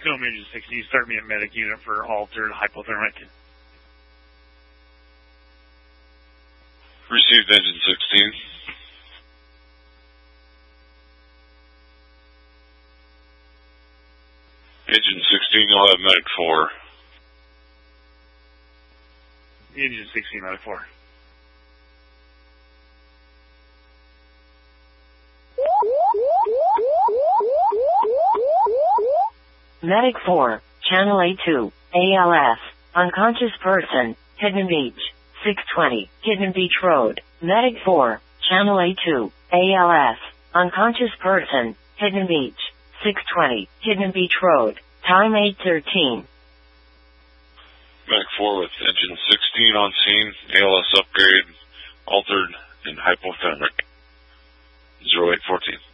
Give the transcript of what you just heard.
Film Engine 16, start me a medic unit for altered hypothermic. Received Engine 16. Engine 16, you'll have medic 4. Engine 16, medic 4. Medic 4, Channel A2, ALS, unconscious person, Hidden Beach, 620, Hidden Beach Road. Medic 4, Channel A2, ALS, unconscious person, Hidden Beach, 620, Hidden Beach Road. Time 8:13. Medic 4 with Engine 16 on scene, ALS upgrade, altered, and hypothermic. 0814.